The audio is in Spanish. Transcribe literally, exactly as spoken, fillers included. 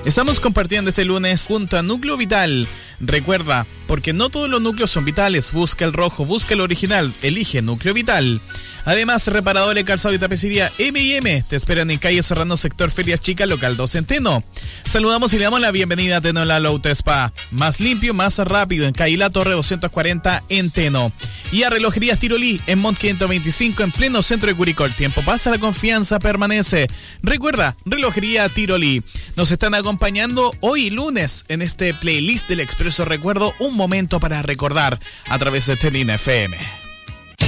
Estamos compartiendo este lunes junto a Núcleo Vital. Recuerda, porque no todos los núcleos son vitales. Busca el rojo, busca el original, elige Núcleo Vital. Además, reparadores, calzado y tapicería eme y eme te esperan en calle Serrano, sector Ferias Chica, local dos en Teno. Saludamos y le damos la bienvenida a Teno Lalo Auto Spa. Más limpio, más rápido en calle La Torre doscientos cuarenta en Teno. Y a Relojerías Tirolí en Mont quinientos veinticinco en pleno centro de Curicó. El tiempo pasa, la confianza permanece. Recuerda, Relojería Tirolí. Nos están acompañando hoy lunes en este playlist del Expreso Recuerdo, un momento para recordar a través de Telina F M.